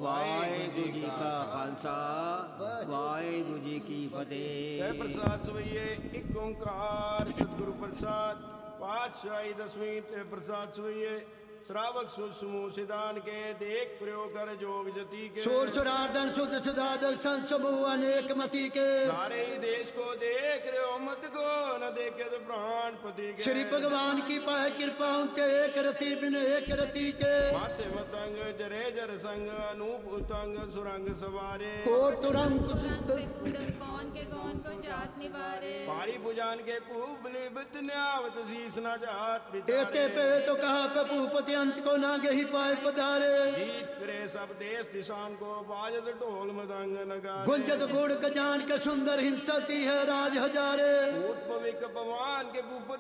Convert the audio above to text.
ਵਾਹਿਗੁਰੂ ਜੀ ਕਾ ਖਾਲਸਾ ਵਾਹਿਗੁਰੂ ਜੀ ਕੀ ਫਤਿਹ। ਜੈ ਪ੍ਰਸਾਦ ਸਵਈਏ ਇੱਕ ਓੰਕਾਰ ਸਤਿਗੁਰੂ ਪ੍ਰਸਾਦ ਪਾਤਸ਼ਾਹੀ ਦਸਵੀਂ ਤੇ ਪ੍ਰਸਾਦ ਸਵਈਏ श्रावक सुध समूह सिदान के देख प्रयोग कर जोग जति के सूर सुरार्दन शुद्ध सुधादक संत समूह अनेक मति के सारे ही देश को देख रहे हो मत को न देखे तो प्राण पति के श्री भगवान की पाए कृपा उनते एक रति बिन एक रति के माते मतंग जरे जर संग अनूप उतंग सुरंग सवारे को तुरंग कौन के कौन को जात निवारे पारी पुजान के पूबली बित न्यावत शीस न जात एते पे तो कहा पे भूपति अंत को नागे ही पाए पधारे जीत फिरे सब देश दिशान को बाजत ढोल मदंग नगारे गुंजत गुड़ गजान के सुंदर हिंसती है राज हजारे भूत पविक पवन के भूपति